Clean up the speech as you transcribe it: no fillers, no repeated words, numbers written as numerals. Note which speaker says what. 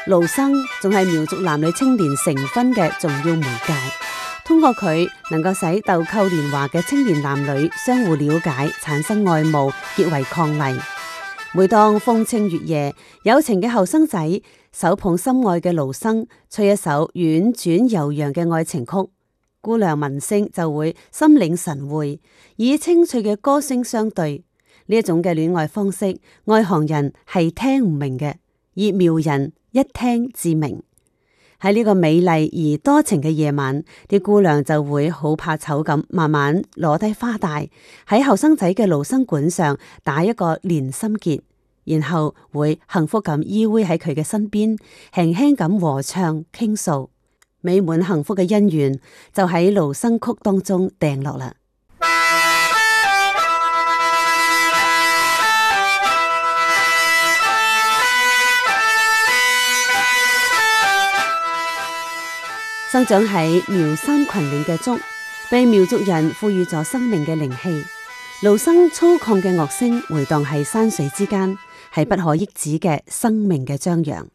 Speaker 1: 盧生仲係苗族男女青年成婚嘅重要媒介，通過佢能夠使豆蔻年華嘅青年男女相互了解，產生愛慕，結為伉儷。每當風清月夜，有情嘅後生仔手捧心愛嘅盧生，吹一首婉轉悠揚嘅愛情曲，姑娘聞聲就會心領神會，以清脆嘅歌聲相對。呢一種嘅戀愛方式，外行人係聽唔明嘅，而苗人一聽自明。喺呢個美麗而多情嘅夜晚，啲姑娘就會好怕醜咁，慢慢攞低花帶喺後生仔嘅盧生館上打一個連心結，然後會幸福咁依偎喺佢嘅身邊，輕輕咁和唱傾訴，美滿幸福嘅姻緣就喺盧生曲當中訂落啦。生長喺苗山群嶺嘅竹，被苗族人賦予咗生命嘅靈氣。盧生粗獷嘅樂聲回蕩喺山水之間，係不可抑止嘅生命嘅張揚。